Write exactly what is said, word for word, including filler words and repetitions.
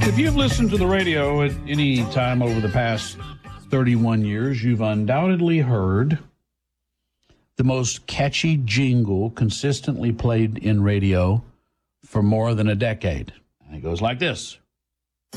If you've listened to the radio at any time over the past thirty-one years, you've undoubtedly heard the most catchy jingle consistently played in radio for more than a decade. And it goes like this.